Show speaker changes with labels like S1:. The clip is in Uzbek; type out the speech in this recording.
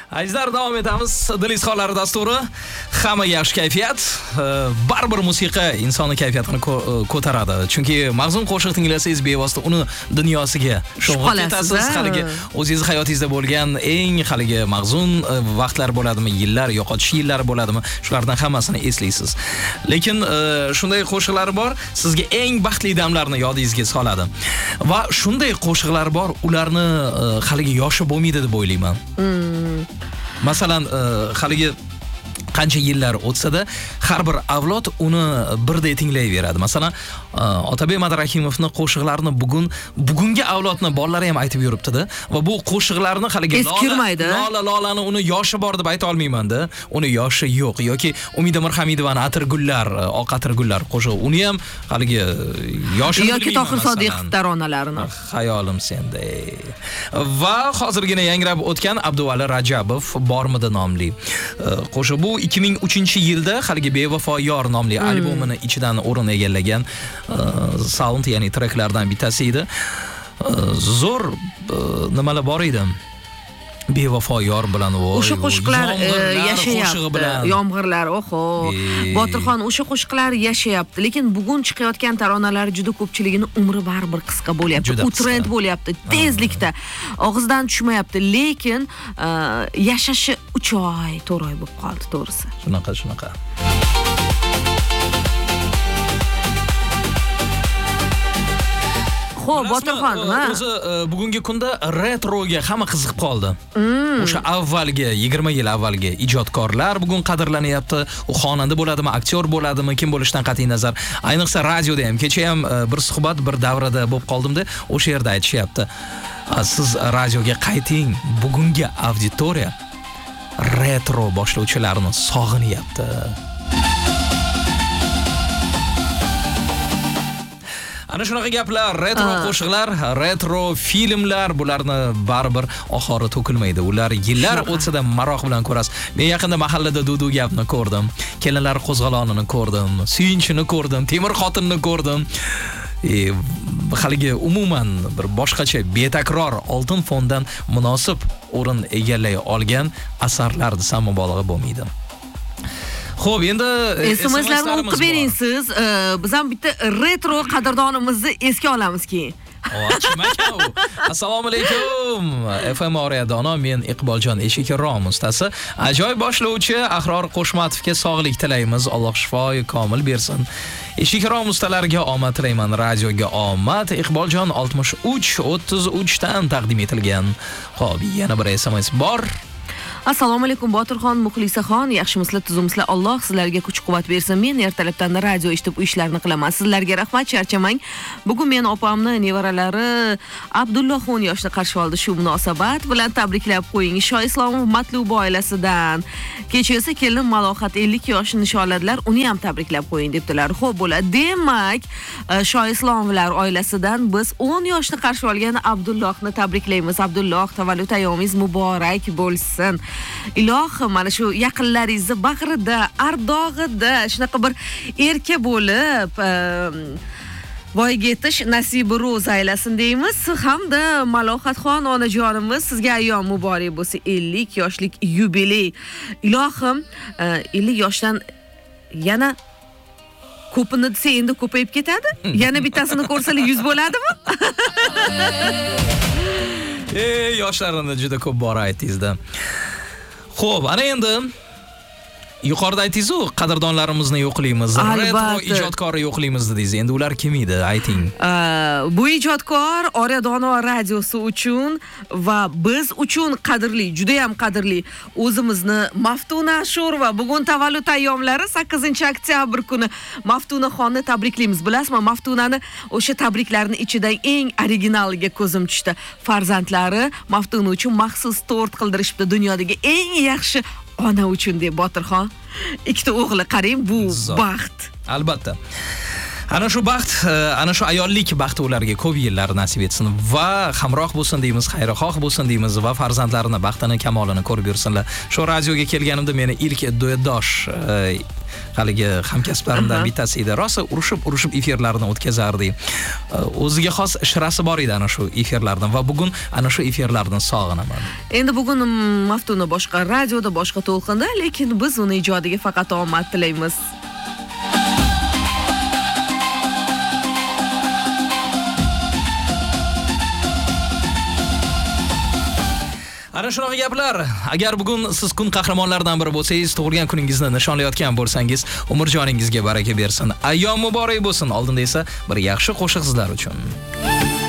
S1: Azizlar, davom etamiz. Dil izhorlari dasturi. Hamma yaxshi kayfiyat, baribir musiqa insonni kayfiyatini ko'taradi. Chunki mag'zun qo'shiq tinglasangiz bevosita uni dunyosiga sho'ng'ib ketasiz. Haligi o'zingiz hayotingizda bo'lgan eng haligi mag'zun vaqtlar bo'ladimi, yillar, yo'qotish yillari bo'ladimi, shulardan hammasini eslaysiz. Lekin shunday qo'shiqlar bor, sizga eng baxtli damlarni yodingizga soladi. Va shunday qo'shiqlar bor, ularni haligi yoshi bo'lmaydi deb o'ylayman. Masalan, haligi qancha yillar o'tsa-da, har bir avlod uni birdek tinglayveradi. Masalan, Otabek Madrahimovni qo'shiqlarini bugungi avlodni bolalari ham aytib yuribdi-da va bu qo'shiqlarni haligi Lolani uni yoshi bor deb ayta olmayman-da. Uni yoshi yo'q yoki Umida Mirhamidovani Atirgullar, Oq Atirgullar qo'shig'i, uni ham haligi yoshi
S2: yoki Tohir Sodiq taronalarini.
S1: Xayolim senda. Va hozirgina yangrab o'tgan Abduvali Rajabov Bormidi nomli qo'shiq. Bu 2003-yilda haligi Bevafo yor nomli albomini ichidan o'rin egallagan sound, ya'ni treklardan bittasi edi. Zo'r nimalar bor edi. Bevafo yor bilan
S2: o'sha qo'shiqlar yashayapti. Yomg'irlar, oho. Botirxon o'sha qo'shiqlar yashayapti, lekin bugun chiqayotgan taronalar juda ko'pchiligini umri baribir qisqa bo'lyapti. U trend bo'lyapti, tezlikda og'izdan tushmayapti, lekin yashashi 3 oy, 4 oy bo'lib qoldi, to'g'risi.
S1: Shunaqa.
S2: Xo'p, Botirxon,
S1: o'zi bugungi kunda retroga hamma qiziqib qoldi. O'sha avvalgi 20 yil avvalgi ijodkorlar bugun qadrlanyapti. U xonanda bo'ladimi, aktyor bo'ladimi, kim bo'lishidan qat'iy nazar. Ayniqsa radioda ham kecha ham bir suhbat bir davrada bo'lib qoldim-da, o'sha yerda aytishyapti. Siz radioga qayting, bugungi auditoriya retro boshlovchilarni sog'inyapti. Ana shunaqa gaplar, retro qo'shiqlar, retro filmlar, bularni baribir oxiri to'kilmaydi. Ular yillar o'tsa-da maroq bilan ko'rasiz. Men yaqinda mahallada Dudu gapni ko'rdim. Kelinlar qo'zg'alonini ko'rdim, Suyunchini ko'rdim, Temir xotinni ko'rdim. Haligi umuman bir boshqacha betakror oltin fondan munosib o'rin egallay olgan asarlar desam mubolag'a bo'lmaydi. Xo'p, endi
S2: SMSlarni o'qib bering siz. Biz ham bitta retro qadrdonimizni esga olamiz keyin.
S1: Assalomu alaykum. FM Oriyadono, men Iqboljon Eshikrom ustasi. Ajoyib boshlovchi Ahror Qo'shmatovga sog'lik tilaymiz. Alloh shifoyi komil bersin. Eshikrom ustalarga omad tilayman. Radioga omad. Iqboljon 63-33 dan taqdim etilgan. Xo'p, yana bir SMS bor.
S2: Assalomu alaykum Botirxon, Muxlisaxon, yaxshimisizlar, tuzumsizlar. Alloh sizlarga kuch-quvvat bersin. Men ertalabdan radio eshitib uy ishlarini qilaman. Sizlarga rahmat, charchamang. Bugun men opamni nevaralari Abdulloh 10 yoshda qarshi oldi. Shu munosabat bilan tabriklab qo'ying. Shoh Islomov Matluba oilasidan. Kecha esa kelin Malohat 50 yoshini nishonladilar. Uni ham tabriklab qo'ying debdilar. Xo'p, bo'ladi. Demak, Shoh Islomovlar oilasidan biz 10 yoshni qarshi olgan Abdullohni tabriklaymiz. Abdulloh, tavallud ayyomingiz muborak bo'lsin. Ilohim, mana shu yaqinlaringizni bag'rida, ardog'ida shunaqa bir erka bo'lib voyaga yetish nasibi ro'z aylasin deymiz. Hamda Malohatxon onajonimiz, sizga ayyom muborak bo'lsin. 50 yoshlik yubiley. Ilohim, 50 yoshdan yana ko'pini desa endi ko'payib ketadi. Yana bittasini ko'rsalar 100 bo'ladimi?
S1: Yoshlarini juda ko'p bor aytdingizda. Xo'p, ana endi yuqorida aytdingiz-ku, qadrdonlarimizni yo'qlaymiz, retro ijodkorni yo'qlaymiz dedingiz. Endi ular kim edi? Ayting.
S2: Bu ijodkor Oriyadono radiosi uchun va biz uchun qadrli, juda ham qadrli. O'zimizni Maftuna Ashurova bugun tavallud ayyomlari 8-oktyabr kuni Maftunaxonni tabriklaymiz. Bilasizmi, Maftunani o'sha tabriklarning ichidan eng originaliga ko'zim tushdi. Farzandlari Maftuna uchun maxsus tort qildirishibdi. Dunyodagi eng yaxshi ona uchun deb Botirxon. 2 o'g'li, qarang, bu baxt.
S1: Albatta. Ana shu baxt, ana shu ayollik baxti ularga ko'p yillar nasib etsin va hamroh bo'lsin deymiz, xayrixoh bo'lsin deymiz va farzandlarini baxtini, kamolini ko'rib yursinlar. Shu radioga kelganimda meni ilk duetdosh haligi hamkasblarimdan bittasi edi. Rosa urishib efirlarini o'tkazardi. O'ziga xos shirasi bor edi ana shu efirlardan va bugun ana shu efirlardan sog'inaman.
S2: Endi bugun Maftuna boshqa radioda, boshqa to'lqinda, lekin biz uni ijodiga faqat omad tilaymiz.
S1: Ana shunaqa gaplar. Agar bugun siz kun qahramonlaridan biri bo'lsangiz, tug'ilgan kuningizni nishonlayotgan bo'lsangiz, umr joningizga baraka bersin. Ayyom muborak bo'lsin. Oldinda esa bir yaxshi qo'shiq sizlar uchun.